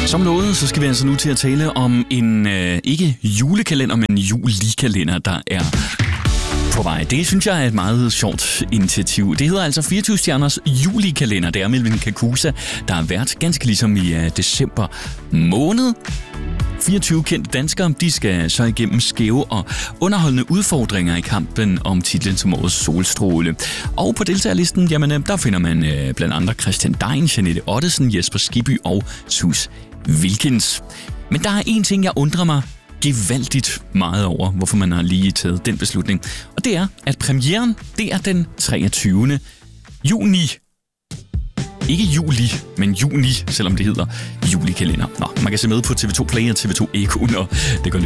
Som lovet, så skal vi altså nu til at tale om en ikke julekalender, men julikalender, der er på vej. Det synes jeg er et meget sjovt initiativ. Det hedder altså 24 stjerners julikalender. Det er Melvin Kakusa, der har været ganske ligesom i december måned. 24 kendte danskere, de skal så igennem skæve og underholdende udfordringer i kampen om titlen som årets solstråle. Og på deltagerlisten, jamen, der finder man blandt andre Christian Dein, Jeanette Ottesen, Jesper Skibby og Sus Wilkins. Men der er en ting, jeg undrer mig gevaldigt meget over, hvorfor man har lige taget den beslutning. Og det er, at premieren, det er den 23. juni. Ikke juli, men juni, selvom det hedder julikalender. Nå, man kan se med på TV2 Play og TV2 Echo, når det går